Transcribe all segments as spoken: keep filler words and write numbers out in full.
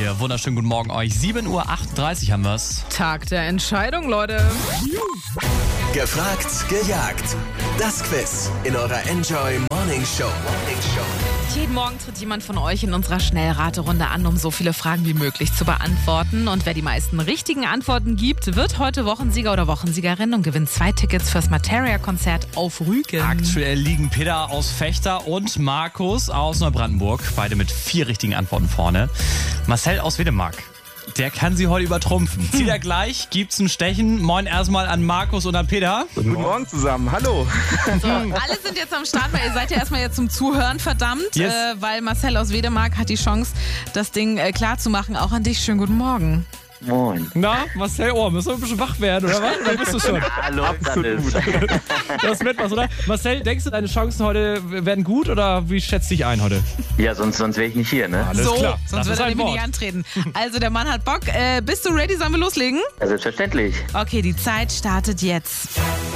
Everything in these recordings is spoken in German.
hier. Wunderschönen guten Morgen euch. sieben Uhr achtunddreißig haben wir's. Tag der Entscheidung, Leute. Gefragt, gejagt. Das Quiz in eurer Enjoy Morning Show. Morning Show. Jeden Morgen tritt jemand von euch in unserer Schnellraterunde an, um so viele Fragen wie möglich zu beantworten. Und wer die meisten richtigen Antworten gibt, wird heute Wochensieger oder Wochensiegerin und gewinnt zwei Tickets fürs Materia-Konzert auf Rügen. Aktuell liegen Peter aus Vechta und Markus aus Neubrandenburg. Beide mit vier richtigen Antworten vorne. Marcel aus Wedemark. Der kann sie heute übertrumpfen. Zieht er gleich, gibt's ein Stechen. Moin erstmal an Markus und an Peter. Guten Morgen zusammen, hallo. So, alle sind jetzt am Start, weil ihr seid ja erstmal jetzt zum Zuhören, verdammt. Yes. Äh, weil Marcel aus Wedemark hat die Chance, das Ding äh, klar zu machen. Auch an dich, schönen guten Morgen. Moin. Na, Marcel, oh, müssen wir ein bisschen wach werden, oder was? Oder bist du schon? Hallo, Absolut. Das wird was, oder? Marcel, denkst du, deine Chancen heute werden gut oder wie schätzt dich ein heute? Ja, sonst, sonst wäre ich nicht hier, ne? Alles so, klar. sonst Das wird ist er ein nämlich nicht Wort. antreten. Also der Mann hat Bock. Äh, bist du ready? Sollen wir loslegen? Ja, selbstverständlich. Okay, die Zeit startet jetzt.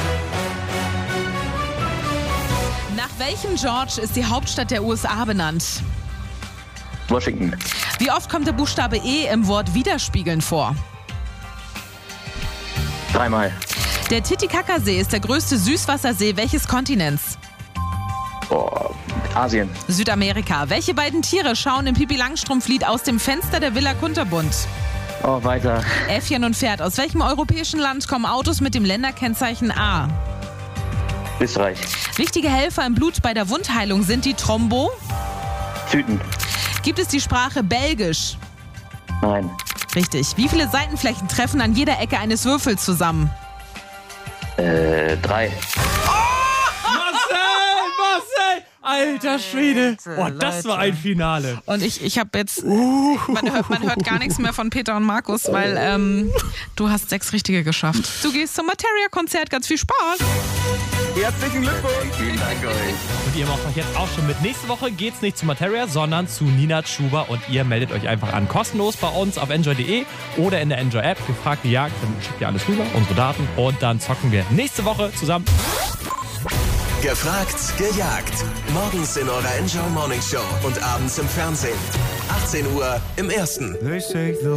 Nach welchem George ist die Hauptstadt der U S A benannt? Washington. Wie oft kommt der Buchstabe E im Wort widerspiegeln vor? Dreimal. Der Titicacasee ist der größte Süßwassersee welches Kontinents? Boah, Asien. Südamerika. Welche beiden Tiere schauen im Pippi Langstrumpf-Lied aus dem Fenster der Villa Kunterbund? Oh, weiter. Äffchen und Pferd. Aus welchem europäischen Land kommen Autos mit dem Länderkennzeichen A? Österreich. Wichtige Helfer im Blut bei der Wundheilung sind die Thrombo. Süden. Gibt es die Sprache Belgisch? Nein. Richtig. Wie viele Seitenflächen treffen an jeder Ecke eines Würfels zusammen? Äh, drei. Marcel! Marcel! Alter Schwede! Oh, das war ein Finale. Und ich, ich habe jetzt, man hört, man hört gar nichts mehr von Peter und Markus, weil ähm, du hast sechs Richtige geschafft. Du gehst zum Materia-Konzert, ganz viel Spaß. Herzlichen Glückwunsch. Vielen Dank euch. Und ihr macht euch jetzt auch schon mit. Nächste Woche geht's nicht zu Materia, sondern zu Nina Schuber. Und ihr meldet euch einfach an. Kostenlos bei uns auf enjoy punkt de oder in der Enjoy-App. Gefragt, gejagt. Dann schickt ihr alles rüber, unsere Daten. Und dann zocken wir nächste Woche zusammen. Gefragt, gejagt. Morgens in eurer Enjoy Morning Show und abends im Fernsehen. achtzehn Uhr im Ersten. They say the